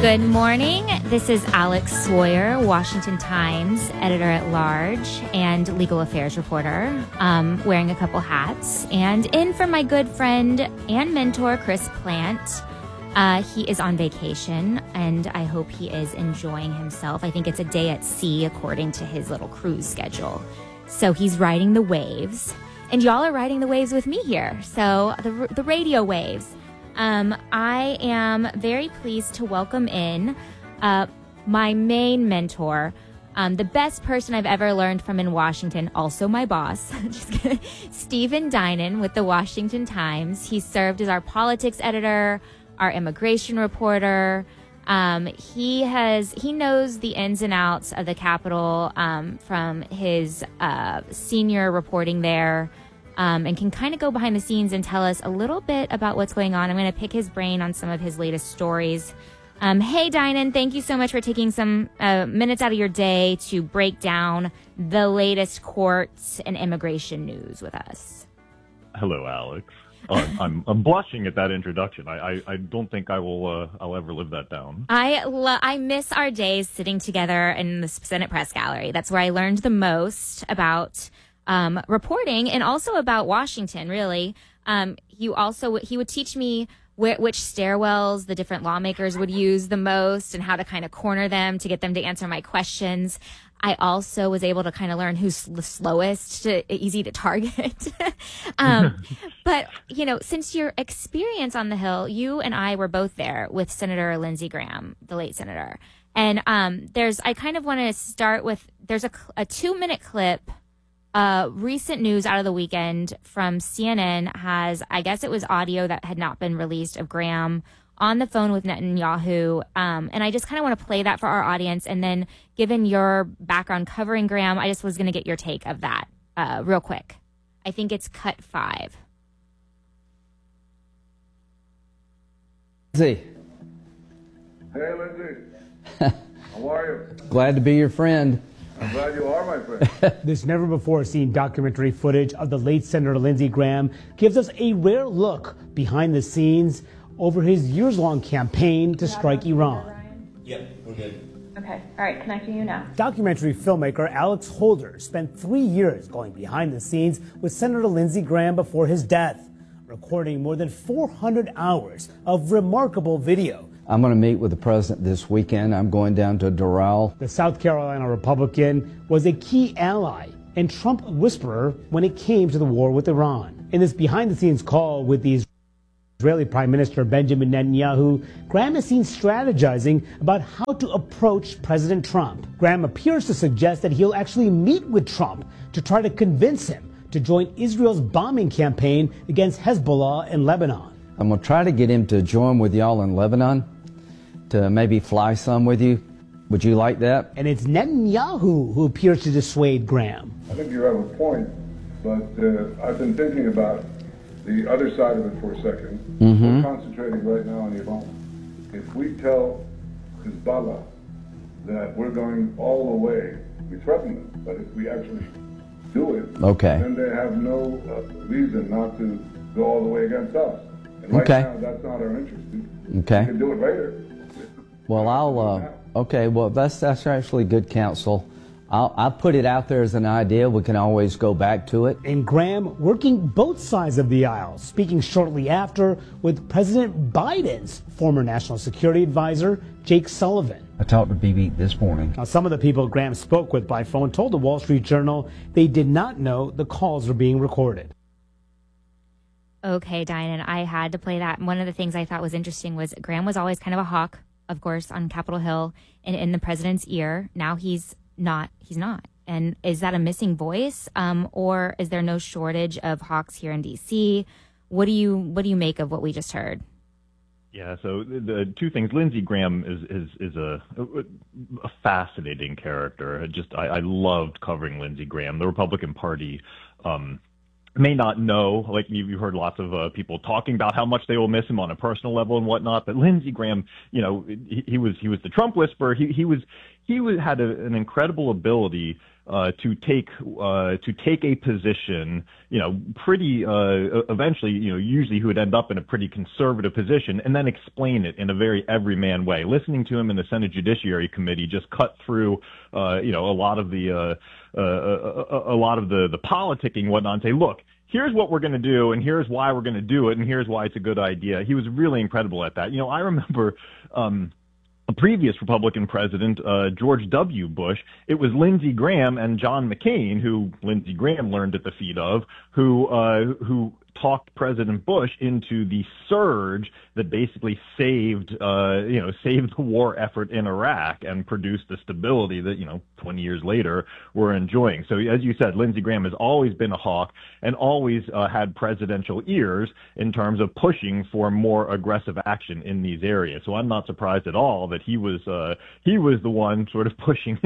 Good morning. This is Alex Sawyer, Washington Times editor-at-large and legal affairs reporter, wearing a couple hats. And in for my good friend and mentor, Chris Plant. He is on vacation, and I hope he is enjoying himself. I think it's a day at sea, according to his little cruise schedule. So he's riding the waves, and y'all are riding the waves with me here. So the radio waves. I am very pleased to welcome in my main mentor, the best person I've ever learned from in Washington, also my boss, Stephen Dinan with the Washington Times. He served as our politics editor, our immigration reporter. He knows the ins and outs of the Capitol from his senior reporting there. And can kind of go behind the scenes and tell us a little bit about what's going on. I'm going to pick his brain on some of his latest stories. Hey, Dinan, thank you so much for taking some minutes out of your day to break down the latest courts and immigration news with us. Hello, Alex. I'm blushing at that introduction. I don't think I'll ever live that down. I miss our days sitting together in the Senate press gallery. That's where I learned the most about reporting and also about Washington, really. He would teach me which stairwells the different lawmakers would use the most and how to kind of corner them to get them to answer my questions. I also was able to kind of learn who's the slowest, easy to target. But, since your experience on the Hill, you and I were both there with Senator Lindsey Graham, the late senator. And I kind of want to start with, there's a 2-minute clip. Recent news out of the weekend from CNN has, I guess it was audio that had not been released of Graham on the phone with Netanyahu. And I just kind of want to play that for our audience. And then given your background covering Graham, I just was going to get your take of that real quick. I think it's cut 5. Lindsey. Hey, Lindsey. How are you? Glad to be your friend. I'm glad you are, my friend. This never-before-seen documentary footage of the late Senator Lindsey Graham gives us a rare look behind the scenes over his years-long campaign to strike Iran. Yep, we're good. Okay, all right, connecting you now. Documentary filmmaker Alex Holder spent 3 years going behind the scenes with Senator Lindsey Graham before his death, recording more than 400 hours of remarkable video. I'm going to meet with the president this weekend. I'm going down to Doral. The South Carolina Republican was a key ally and Trump whisperer when it came to the war with Iran. In this behind-the-scenes call with the Israeli Prime Minister Benjamin Netanyahu, Graham is seen strategizing about how to approach President Trump. Graham appears to suggest that he'll actually meet with Trump to try to convince him to join Israel's bombing campaign against Hezbollah in Lebanon. I'm going to try to get him to join with y'all in Lebanon, to maybe fly some with you. Would you like that? And it's Netanyahu who appears to dissuade Graham. I think you have a point, but I've been thinking about the other side of it for a second. We're concentrating right now on Iran. If we tell Hezbollah that we're going all the way, we threaten them, but if we actually do it, then they have no reason not to go all the way against us. And right now, that's not our interest. We can do it later. Well, that's actually good counsel. I'll put it out there as an idea. We can always go back to it. And Graham working both sides of the aisle, speaking shortly after with President Biden's former national security advisor, Jake Sullivan. I talked to Bibi this morning. Now, some of the people Graham spoke with by phone told the Wall Street Journal they did not know the calls were being recorded. Okay, Diane, I had to play that. One of the things I thought was interesting was Graham was always kind of a hawk, of course, on Capitol Hill and in the president's ear. Now he's not. And is that a missing voice? Or is there no shortage of hawks here in D.C.? What do you make of what we just heard? Yeah, so the two things. Lindsey Graham is a fascinating character. I loved covering Lindsey Graham. The Republican Party may not know, like you heard lots of people talking about how much they will miss him on a personal level and whatnot. But Lindsey Graham, he was the Trump whisperer. He had an incredible ability to take a position, pretty eventually, usually who would end up in a pretty conservative position, and then explain it in a very everyman way. Listening to him in the Senate Judiciary Committee just cut through, a lot of the politicking and whatnot, and say, look, here's what we're going to do, and here's why we're going to do it, and here's why it's a good idea. He was really incredible at that. I remember a previous Republican president, George W. Bush, it was Lindsey Graham and John McCain, who Lindsey Graham learned at the feet of, who talked President Bush into the surge that basically saved the war effort in Iraq and produced the stability that, 20 years later we're enjoying. So as you said, Lindsey Graham has always been a hawk and always had presidential ears in terms of pushing for more aggressive action in these areas. So I'm not surprised at all that he was the one sort of pushing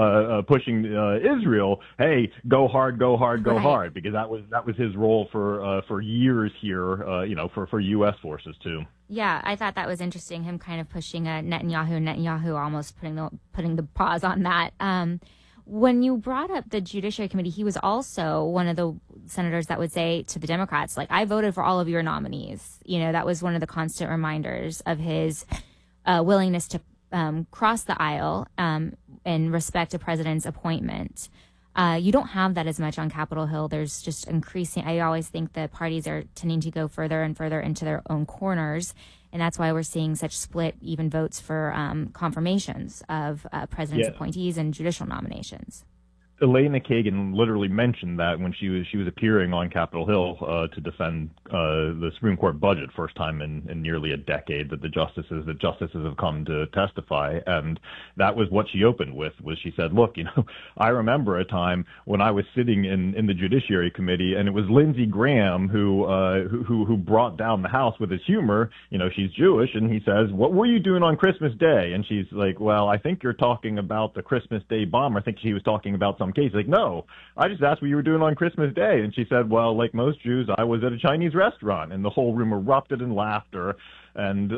Israel. Hey, go hard, go hard, go hard, because that was his role for years here, for U.S. forces too. Yeah, I thought that was interesting, him kind of pushing Netanyahu almost putting the pause on that. When you brought up the Judiciary Committee, he was also one of the senators that would say to the Democrats, like, I voted for all of your nominees. That was one of the constant reminders of his willingness to cross the aisle in respect to president's appointment. You don't have that as much on Capitol Hill. There's just increasing. I always think the parties are tending to go further and further into their own corners. And that's why we're seeing such split even votes for confirmations of president's appointees and judicial nominations. Elena Kagan literally mentioned that when she was appearing on Capitol Hill to defend the Supreme Court budget, first time in nearly a decade that justices have come to testify, and that was what she opened with. Was she said, "Look, I remember a time when I was sitting in the Judiciary Committee, and it was Lindsey Graham who brought down the House with his humor. She's Jewish, and he says, 'What were you doing on Christmas Day?' And she's like, 'Well, I think you're talking about the Christmas Day bomb.' I think she was talking about some case. Like, no, I just asked what you were doing on Christmas Day. And she said, well, like most Jews, I was at a Chinese restaurant. And the whole room erupted in laughter. And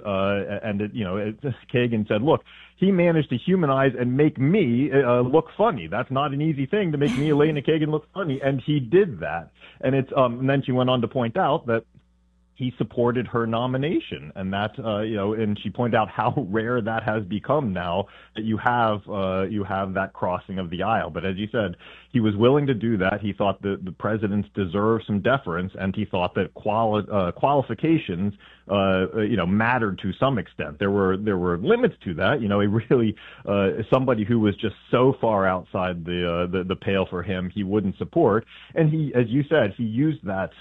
Kagan said, look, he managed to humanize and make me look funny. That's not an easy thing, to make me, Elena Kagan, look funny. And he did that. And and then she went on to point out that he supported her nomination, and that and she pointed out how rare that has become now, that you have that crossing of the aisle. But as you said, he was willing to do that. He thought that the presidents deserve some deference, and he thought that qualifications mattered to some extent. There were limits to that. He really somebody who was just so far outside the pale for him, he wouldn't support. And he, as you said, he used that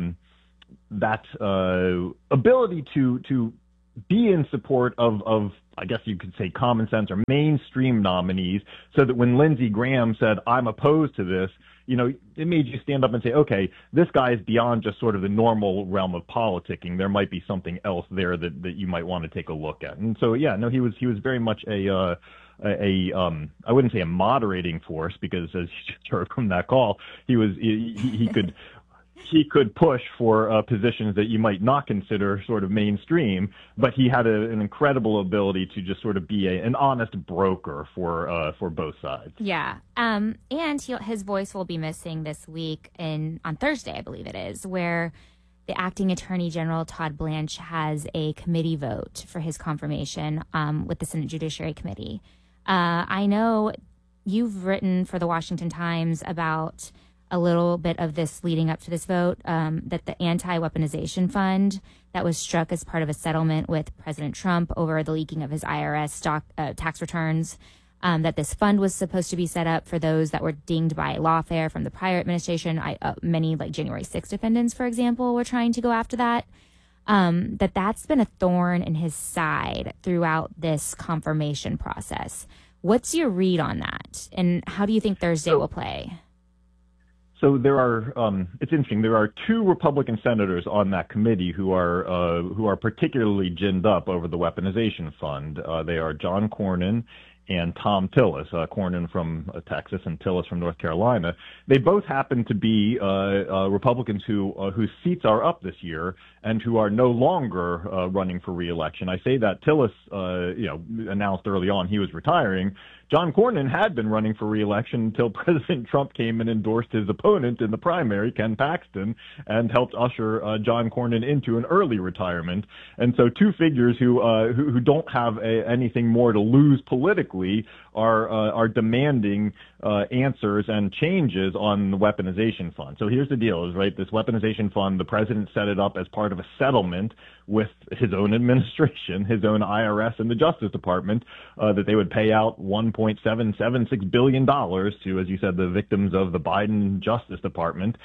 ability to be in support of, I guess you could say, common sense or mainstream nominees, so that when Lindsey Graham said, I'm opposed to this, it made you stand up and say, okay, this guy is beyond just sort of the normal realm of politicking. There might be something else there that you might want to take a look at. And so, he was very much I wouldn't say a moderating force, because as you just heard from that call, he could push for positions that you might not consider sort of mainstream, but he had an incredible ability to just sort of be an honest broker for both sides. Yeah, and his voice will be missing this week on Thursday, I believe it is, where the acting Attorney General Todd Blanche has a committee vote for his confirmation with the Senate Judiciary Committee. I know you've written for the Washington Times about a little bit of this leading up to this vote, that the anti-weaponization fund that was struck as part of a settlement with President Trump over the leaking of his IRS tax returns, that this fund was supposed to be set up for those that were dinged by lawfare from the prior administration. Many, like January 6 defendants, for example, were trying to go after that. That's been a thorn in his side throughout this confirmation process. What's your read on that? And how do you think Thursday will play? So there are, it's interesting. There are two Republican senators on that committee who are particularly ginned up over the weaponization fund. They are John Cornyn and Thom Tillis, Cornyn from Texas and Tillis from North Carolina. They both happen to be Republicans whose seats are up this year and who are no longer running for re-election. I say that Tillis, announced early on he was retiring. John Cornyn had been running for re-election until President Trump came and endorsed his opponent in the primary, Ken Paxton, and helped usher John Cornyn into an early retirement. And so two figures who don't have anything more to lose politically are demanding answers and changes on the weaponization fund. So here's the deal, right? This weaponization fund, the president set it up as part of a settlement with his own administration, his own IRS and the Justice Department, that they would pay out $1.776 billion to, as you said, the victims of the Biden Justice Department.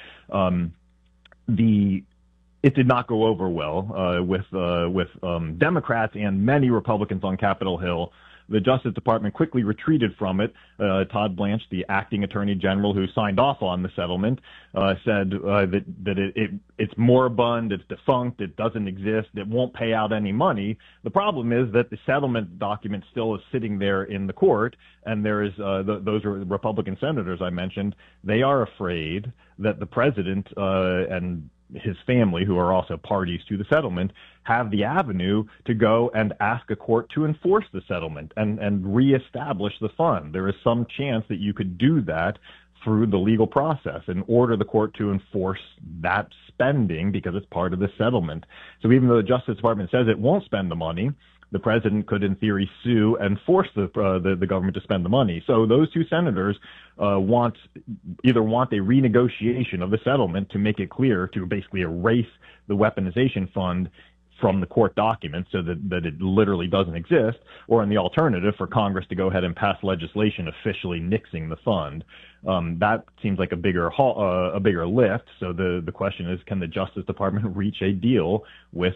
It did not go over well with Democrats and many Republicans on Capitol Hill. The Justice Department quickly retreated from it. Todd Blanche, the acting attorney general who signed off on the settlement, said that it's moribund, it's defunct, it doesn't exist, it won't pay out any money. The problem is that the settlement document still is sitting there in the court, and there is those Republican senators I mentioned. They are afraid that the president and his family, who are also parties to the settlement, have the avenue to go and ask a court to enforce the settlement and reestablish the fund. There is some chance that you could do that through the legal process and order the court to enforce that spending because it's part of the settlement. So even though the Justice Department says it won't spend the money, the president could, in theory, sue and force the government to spend the money. So those two senators want a renegotiation of the settlement to make it clear, to basically erase the weaponization fund from the court documents so that it literally doesn't exist, or in the alternative, for Congress to go ahead and pass legislation officially nixing the fund. That seems like a bigger lift. So the question is, can the Justice Department reach a deal with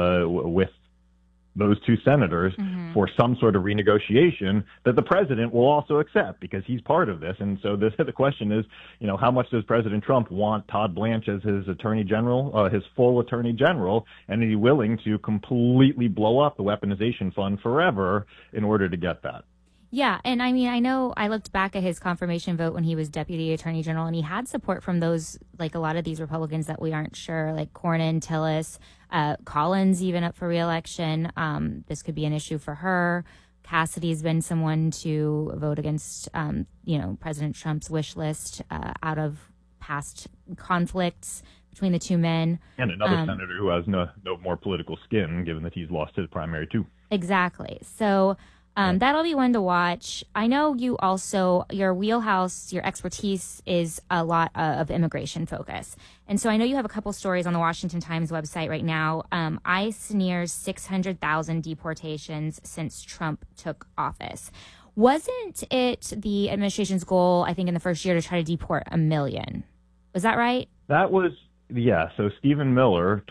those two senators for some sort of renegotiation that the president will also accept because he's part of this? And so the question is, how much does President Trump want Todd Blanche as his attorney general, his full attorney general, and is he willing to completely blow up the weaponization fund forever in order to get that? Yeah, and I mean, I know I looked back at his confirmation vote when he was deputy attorney general, and he had support from those, like a lot of these Republicans that we aren't sure, like Cornyn, Tillis, Collins even up for re-election. This could be an issue for her. Cassidy's been someone to vote against, President Trump's wish list out of past conflicts between the two men. And another senator who has no more political skin, given that he's lost his primary too. Exactly. So that'll be one to watch. I know you also, your wheelhouse, your expertise is a lot of immigration focus. And so I know you have a couple stories on the Washington Times website right now. ICE nears 600,000 deportations since Trump took office. Wasn't it the administration's goal, I think, in the first year to try to deport 1 million? Was that right? That was... Yeah, so Stephen Miller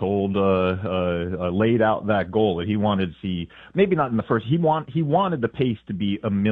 laid out that goal that he wanted to see, maybe not in the first, he wanted the pace to be 1 million